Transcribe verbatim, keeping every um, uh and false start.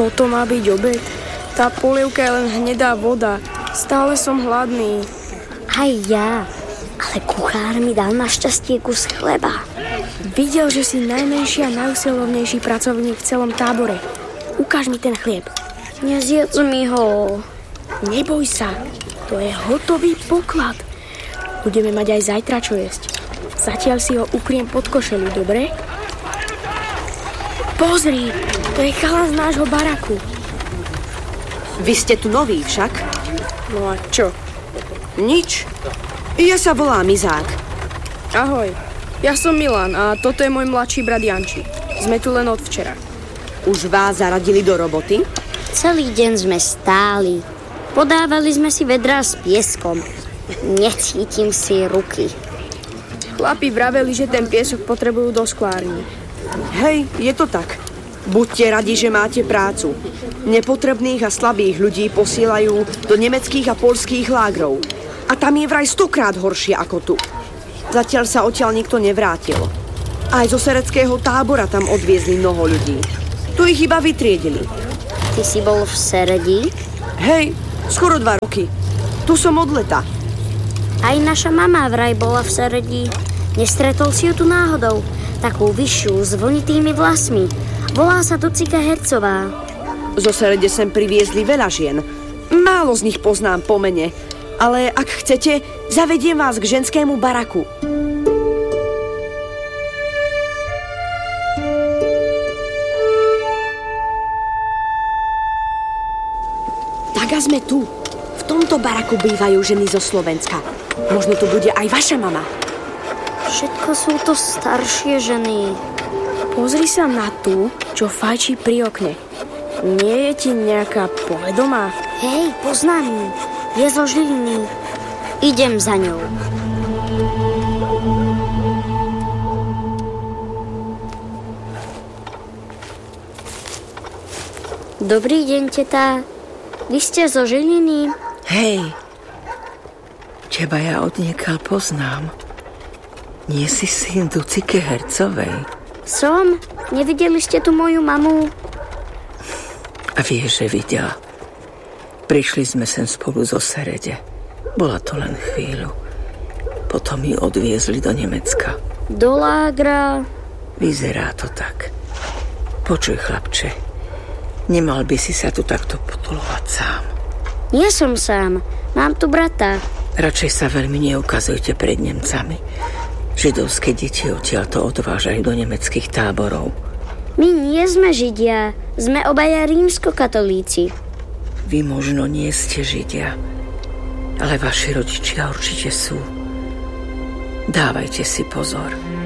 Toto má byť obed? Tá polievka je len hnedá voda. Stále som hladný. Aj ja. Ale kuchár mi dal našťastie kus chleba. Videl, že si najmenší a najusilovnejší pracovník v celom tábore. Ukáž mi ten chlieb. Nezjedz mi ho. Neboj sa. To je hotový poklad. Budeme mať aj zajtra čo jesť. Zatiaľ si ho ukriem pod košeľu, dobre? Pozri, to je chalan z nášho baraku. Vy ste tu noví však? No a čo? Nič. Ja sa volám Izák. Ahoj, ja som Milan a toto je môj mladší brat Janči. Sme tu len od včera. Už vás zaradili do roboty? Celý deň sme stáli. Podávali sme si vedrá s pieskom. Necítim si ruky. Chlapi vraveli, že ten piesok potrebujú do sklárni. Hej, je to tak. Buďte radi, že máte prácu. Nepotrebných a slabých ľudí posielajú do nemeckých a poľských lágrov. A tam je vraj stokrát horšie ako tu. Zatiaľ sa odtiaľ nikto nevrátil. Aj zo sereckého tábora tam odviezli mnoho ľudí. Tu ich iba vytriedili. Ty si bol v Seredi? Hej, skoro dva roky. Tu som od leta. Aj naša mama vraj bola v Seredi. Nestretol si ju tu náhodou? Takú vyššiu, s vlnitými vlasmi. Volá sa Ducika Hercová. Zo Serede sem priviezli veľa žien. Málo z nich poznám po mene. Ale ak chcete, zavediem vás k ženskému baraku. Tak a sme tu. V tomto baraku bývajú ženy zo Slovenska. Možno tu bude aj vaša mama. Všetko sú to staršie ženy. Pozri sa na tú, čo fajčí pri okne. Nie je ti nejaká povedomá? Hej, poznám ju. Je zo Žiliny. Idem za ňou. Dobrý deň, teta. Vy ste zo Žiliny? Hej, teba ja odniekal poznám. Nie si syn Ducike Hercovej? Som. Nevideli ste tu moju mamu? A vieš, že videla. Prišli sme sem spolu zo Serede. Bola to len chvíľu. Potom ju odviezli do Nemecka. Do lágra? Vyzerá to tak. Počuj, chlapče, nemal by si sa tu takto potulovať sám. Nie som sám. Mám tu brata. Radšej sa veľmi neukazujte pred Nemcami. Židovské deti odtiaľto odvážajú do nemeckých táborov. My nie sme Židia. Sme obaja rímskokatolíci. Vy možno nie ste Židia, ale vaši rodičia určite sú. Dávajte si pozor.